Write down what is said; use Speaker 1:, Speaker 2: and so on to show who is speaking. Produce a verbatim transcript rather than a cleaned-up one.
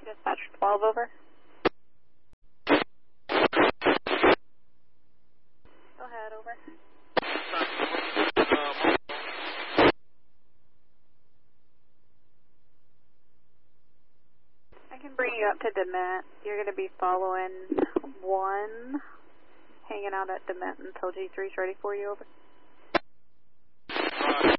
Speaker 1: Dispatch twelve, over. Go ahead, over. I can bring you up to Dement. You're going to be following one, hanging out at Dement until G three's ready for you, over.
Speaker 2: Uh,